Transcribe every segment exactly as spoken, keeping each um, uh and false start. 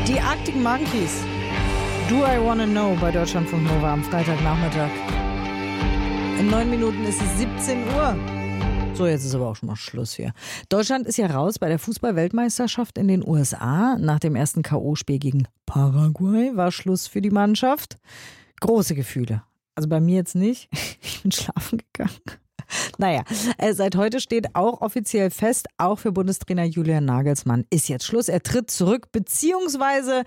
Die Arctic Monkeys. Do I Wanna Know bei Deutschlandfunk Nova am Freitagnachmittag. In neun Minuten ist es siebzehn Uhr. So, jetzt ist aber auch schon mal Schluss hier. Deutschland ist ja raus bei der Fußball-Weltmeisterschaft in den U S A. Nach dem ersten K O-Spiel gegen Paraguay war Schluss für die Mannschaft. Große Gefühle. Also bei mir jetzt nicht. Ich bin schlafen gegangen. Naja, äh, seit heute steht auch offiziell fest, auch für Bundestrainer Julian Nagelsmann ist jetzt Schluss. Er tritt zurück, beziehungsweise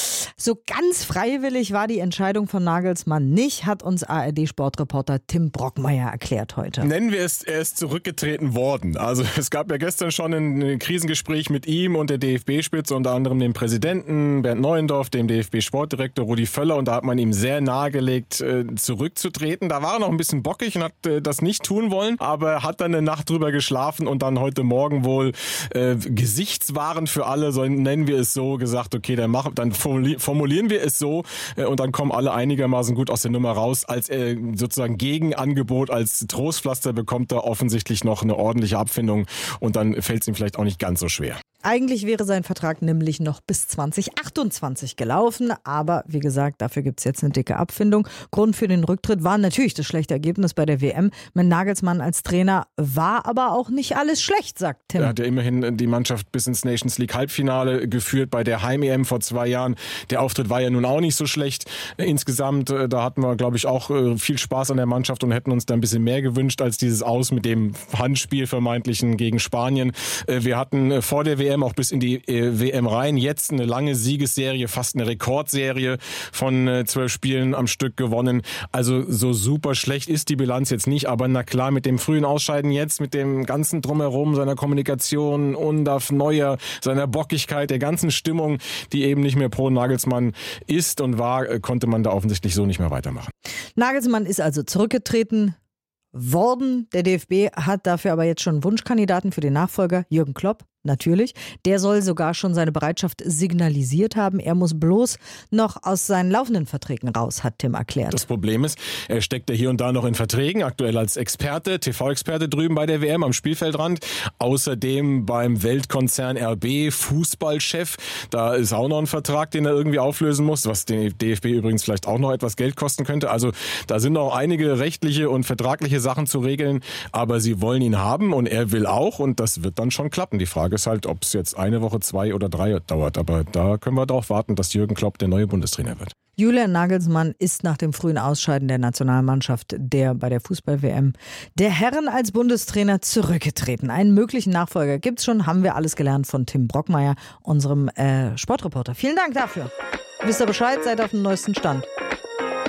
so ganz freiwillig war die Entscheidung von Nagelsmann nicht, hat uns A R D-Sportreporter Tim Brockmeier erklärt heute. Nennen wir es, er ist zurückgetreten worden. Also es gab ja gestern schon ein Krisengespräch mit ihm und der D F B-Spitze, unter anderem dem Präsidenten Bernd Neuendorf, dem D F B-Sportdirektor Rudi Völler, und da hat man ihm sehr nahegelegt, zurückzutreten. Da war er noch ein bisschen bockig und hat das nicht tun wollen, aber hat dann eine Nacht drüber geschlafen und dann heute Morgen wohl äh, gesichtswahrend für alle, so nennen wir es so, gesagt, okay, dann, machen, dann formulieren wir es so äh, und dann kommen alle einigermaßen gut aus der Nummer raus. Als äh, sozusagen Gegenangebot, als Trostpflaster bekommt er offensichtlich noch eine ordentliche Abfindung und dann fällt es ihm vielleicht auch nicht ganz so schwer. Eigentlich wäre sein Vertrag nämlich noch bis zwanzig achtundzwanzig gelaufen, aber wie gesagt, dafür gibt es jetzt eine dicke Abfindung. Grund für den Rücktritt war natürlich das schlechte Ergebnis bei der W M. Mit Nagelsmann als Trainer war aber auch nicht alles schlecht, sagt Tim. Er hat ja immerhin die Mannschaft bis ins Nations League Halbfinale geführt bei der Heim-E M vor zwei Jahren. Der Auftritt war ja nun auch nicht so schlecht. Insgesamt, da hatten wir, glaube ich, auch viel Spaß an der Mannschaft und hätten uns da ein bisschen mehr gewünscht als dieses Aus mit dem Handspiel vermeintlichen gegen Spanien. Wir hatten vor der W M auch bis in die W M rein. Jetzt eine lange Siegesserie, fast eine Rekordserie von zwölf Spielen am Stück gewonnen. Also so super schlecht ist die Bilanz jetzt nicht, aber na klar, mit dem frühen Ausscheiden jetzt, mit dem ganzen Drumherum, seiner Kommunikation, Undaf, Neuer, seiner Bockigkeit, der ganzen Stimmung, die eben nicht mehr pro Nagelsmann ist und war, konnte man da offensichtlich so nicht mehr weitermachen. Nagelsmann ist also zurückgetreten worden. Der D F B hat dafür aber jetzt schon Wunschkandidaten für den Nachfolger, Jürgen Klopp. Natürlich. Der soll sogar schon seine Bereitschaft signalisiert haben. Er muss bloß noch aus seinen laufenden Verträgen raus, hat Tim erklärt. Das Problem ist, er steckt ja hier und da noch in Verträgen, aktuell als Experte, T V-Experte drüben bei der W M am Spielfeldrand. Außerdem beim Weltkonzern R B, Fußballchef. Da ist auch noch ein Vertrag, den er irgendwie auflösen muss, was den D F B übrigens vielleicht auch noch etwas Geld kosten könnte. Also da sind noch einige rechtliche und vertragliche Sachen zu regeln, aber sie wollen ihn haben und er will auch und das wird dann schon klappen. Die Frage ist halt, ob es jetzt eine Woche, zwei oder drei dauert. Aber da können wir darauf warten, dass Jürgen Klopp der neue Bundestrainer wird. Julian Nagelsmann ist nach dem frühen Ausscheiden der Nationalmannschaft der bei der Fußball-W M der Herren als Bundestrainer zurückgetreten. Einen möglichen Nachfolger gibt's schon, haben wir alles gelernt von Tim Brockmeier, unserem äh, Sportreporter. Vielen Dank dafür. Wisst ihr Bescheid, seid auf dem neuesten Stand.